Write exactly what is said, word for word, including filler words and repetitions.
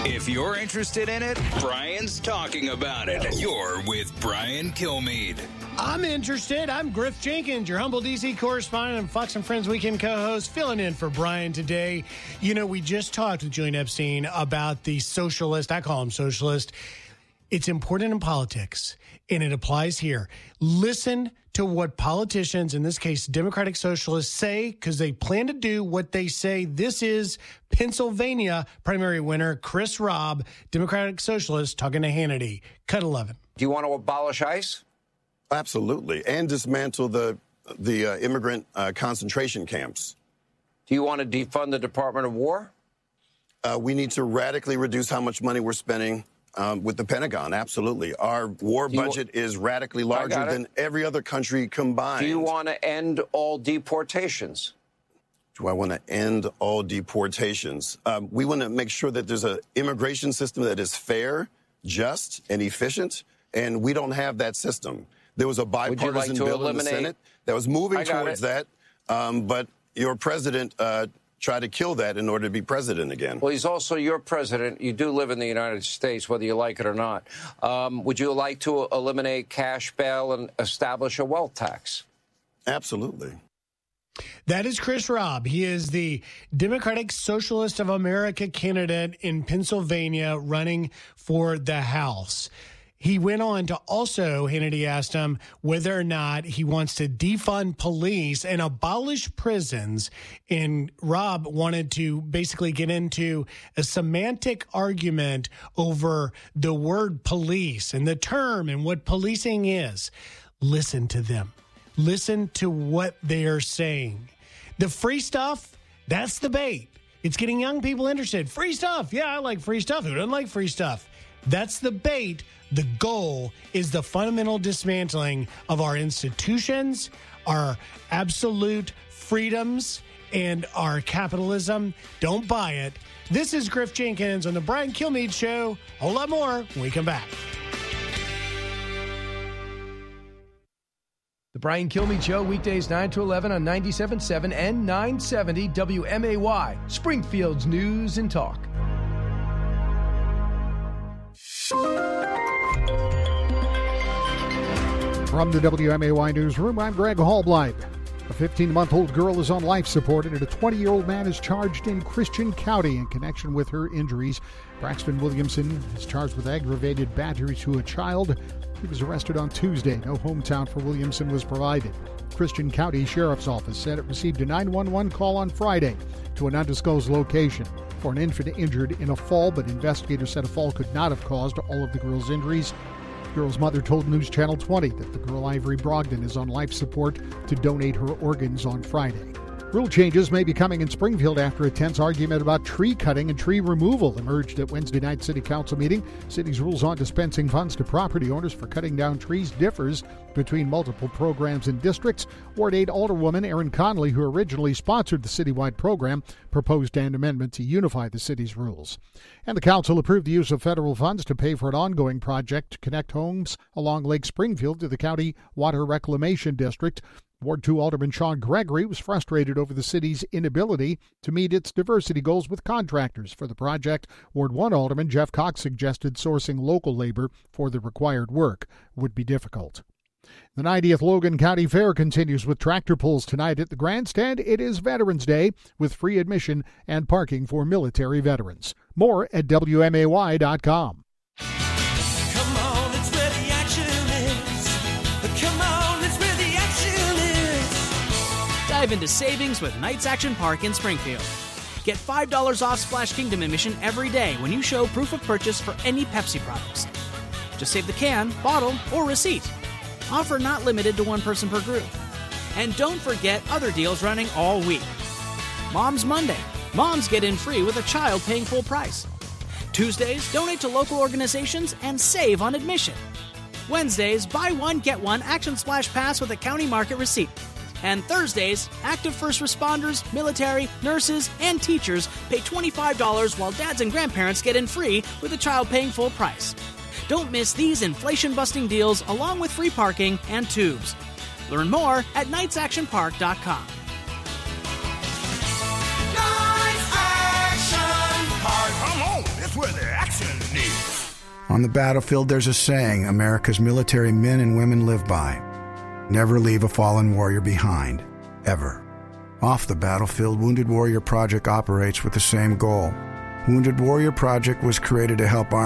If you're interested in it, Brian's talking about it. You're with Brian Kilmeade. I'm interested. I'm Griff Jenkins, your humble D C correspondent and Fox and Friends Weekend co-host, filling in for Brian today. You know, we just talked with Julian Epstein about the socialist. I call him socialist. It's important in politics, and it applies here. Listen to what politicians, in this case, Democratic Socialists, say, because they plan to do what they say. This is Pennsylvania primary winner Chris Robb, Democratic Socialist, talking to Hannity. Cut eleven. Do you want to abolish ICE? Absolutely, and dismantle the the uh, immigrant uh, concentration camps. Do you want to defund the Department of War? Uh, we need to radically reduce how much money we're spending um, with the Pentagon. Absolutely, our war budget w- is radically larger than every other country combined. Do you want to end all deportations? Do I want to end all deportations? Um, we want to make sure that there's an immigration system that is fair, just, and efficient, and we don't have that system. There was a bipartisan like bill eliminate... in the Senate that was moving towards it. that, um, but your president uh, tried to kill that in order to be president again. Well, he's also your president. You do live in the United States, whether you like it or not. Um, would you like to eliminate cash bail and establish a wealth tax? Absolutely. That is Chris Robb. He is the Democratic Socialist of America candidate in Pennsylvania running for the House. He went on to also, Hannity asked him whether or not he wants to defund police and abolish prisons. And Robb wanted to basically get into a semantic argument over the word police and the term and what policing is. Listen to them. Listen to what they are saying. The free stuff, that's the bait. It's getting young people interested. Free stuff. Yeah, I like free stuff. Who doesn't like free stuff? That's the bait. The goal is the fundamental dismantling of our institutions, our absolute freedoms, and our capitalism. Don't buy it. This is Griff Jenkins on the Brian Kilmeade Show. A whole lot more when we come back. The Brian Kilmeade Show, weekdays nine to eleven on ninety-seven point seven and nine seventy W M A Y, Springfield's News and Talk. From the W M A Y Newsroom, I'm Greg Hallblight. A fifteen-month-old girl is on life support, and a twenty-year-old man is charged in Christian County in connection with her injuries. Braxton Williamson is charged with aggravated battery to a child. He was arrested on Tuesday. No hometown for Williamson was provided. Christian County Sheriff's Office said it received a nine one one call on Friday to an undisclosed location for an infant injured in a fall, but investigators said a fall could not have caused all of the girl's injuries. The girl's mother told News Channel twenty that the girl Ivory Brogdon is on life support to donate her organs on Friday. Rule changes may be coming in Springfield after a tense argument about tree cutting and tree removal emerged at Wednesday night's City Council meeting. City's rules on dispensing funds to property owners for cutting down trees differs between multiple programs and districts. Ward eight Alderwoman Erin Conley, who originally sponsored the citywide program, proposed an amendment to unify the city's rules. And the council approved the use of federal funds to pay for an ongoing project to connect homes along Lake Springfield to the county water reclamation district. Ward two Alderman Sean Gregory was frustrated over the city's inability to meet its diversity goals with contractors for the project. Ward one Alderman Jeff Cox suggested sourcing local labor for the required work would be difficult. The ninetieth Logan County Fair continues with tractor pulls tonight at the grandstand. It is Veterans Day with free admission and parking for military veterans. More at W M A Y dot com. Come on, it's where the action is. Come on, it's where the action is. Dive into savings with Knights Action Park in Springfield. Get five dollars off Splash Kingdom admission every day when you show proof of purchase for any Pepsi products. Just save the can, bottle, or receipt. Offer not limited to one person per group. And don't forget other deals running all week. Mom's Monday. Moms get in free with a child paying full price. Tuesdays, donate to local organizations and save on admission. Wednesdays, buy one, get one Action Splash Pass with a county market receipt. And Thursdays, active first responders, military, nurses, and teachers pay twenty-five dollars while dads and grandparents get in free with a child paying full price. Don't miss these inflation-busting deals along with free parking and tubes. Learn more at knights action park dot com. Knights Action Park. Come on, it's where the action On the battlefield, there's a saying America's military men and women live by. Never leave a fallen warrior behind, ever. Off the battlefield, Wounded Warrior Project operates with the same goal. Wounded Warrior Project was created to help armed